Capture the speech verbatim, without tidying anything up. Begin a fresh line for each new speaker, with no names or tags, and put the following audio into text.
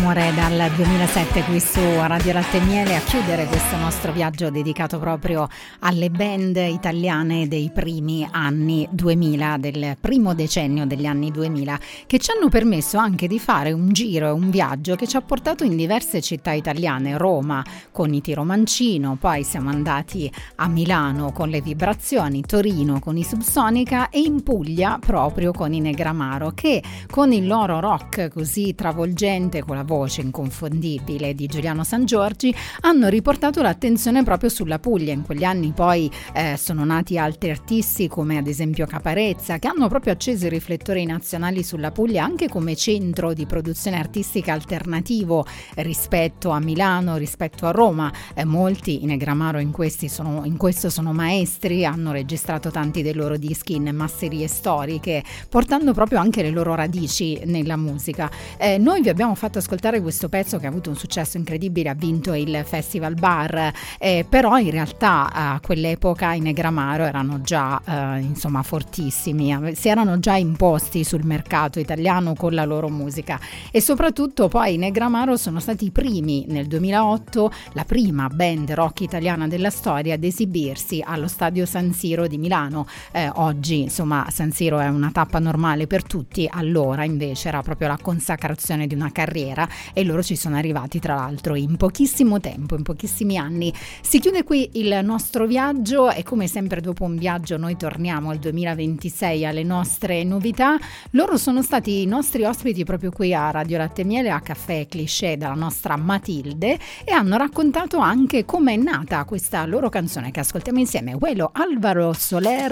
d'amore dal duemilasette qui su Radio Latte e Miele, a chiudere questo nostro viaggio dedicato proprio alle band italiane dei primi anni duemila, del primo decennio degli anni duemila, che ci hanno permesso anche di fare un giro e un viaggio che ci ha portato in diverse città italiane: Roma con i Tiro Mancino, poi siamo andati a Milano con le Vibrazioni, Torino con i Subsonica e in Puglia proprio con i Negramaro, che con il loro rock così travolgente, con la voce inconfondibile di Giuliano Sangiorgi, hanno riportato l'attenzione proprio sulla Puglia. In quegli anni poi eh, sono nati altri artisti come ad esempio Caparezza, che hanno proprio acceso i riflettori nazionali sulla Puglia anche come centro di produzione artistica alternativo rispetto a Milano, rispetto a Roma. Eh, molti, i Negramaro in, questi sono, in questo sono maestri, hanno registrato tanti dei loro dischi in masserie storiche, portando proprio anche le loro radici nella musica. Eh, noi vi abbiamo fatto ascoltare questo pezzo che ha avuto un successo incredibile, ha vinto il Festival Bar, eh, però in realtà a quell'epoca i Negramaro erano già eh, insomma fortissimi, si erano già imposti sul mercato italiano con la loro musica, e soprattutto poi i Negramaro sono stati i primi nel duemilaotto, la prima band rock italiana della storia ad esibirsi allo stadio San Siro di Milano. Eh, oggi insomma San Siro è una tappa normale per tutti, allora invece era proprio la consacrazione di una carriera, e loro ci sono arrivati tra l'altro in pochissimo tempo, in pochissimi anni. Si chiude qui il nostro viaggio e come sempre dopo un viaggio noi torniamo al duemilaventisei alle nostre novità. Loro sono stati i nostri ospiti proprio qui a Radio Latte e Miele, a Caffè Cliché, dalla nostra Matilde, e hanno raccontato anche come è nata questa loro canzone che ascoltiamo insieme, Quello Alvaro Soler